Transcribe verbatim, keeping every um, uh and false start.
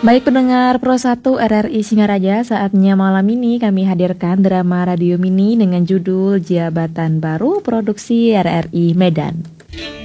Baik pendengar Pro satu R R I Singaraja, saatnya malam ini kami hadirkan drama radio mini dengan judul Jabatan Baru produksi R R I Medan.